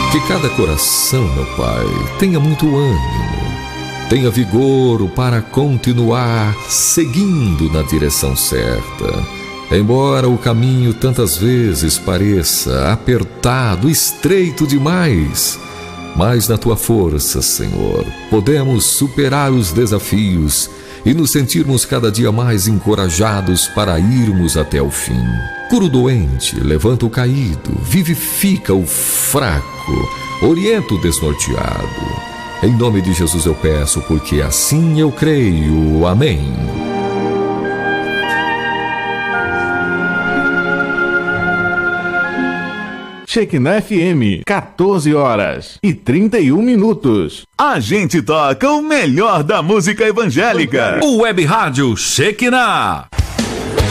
Que cada coração, meu Pai, tenha muito ânimo, tenha vigor para continuar seguindo na direção certa. Embora o caminho tantas vezes pareça apertado, estreito demais, mas na Tua força, Senhor, podemos superar os desafios e nos sentirmos cada dia mais encorajados para irmos até o fim. Cura o doente, levanta o caído, vivifica o fraco, orienta o desnorteado. Em nome de Jesus eu peço, porque assim eu creio. Amém. Shekinah FM, 14h31. A gente toca o melhor da música evangélica. O Web Rádio Shekinah.